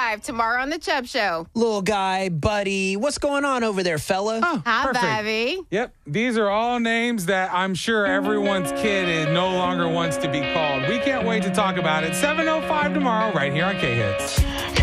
7:05 tomorrow on The Chubb Show. Little guy, buddy, what's going on over there, fella? Oh, Hi, perfect. Bobby. Yep, these are all names that I'm sure everyone's kid is no longer wants to be called. We can't wait to talk about it. 7:05 tomorrow right here on K-Hits.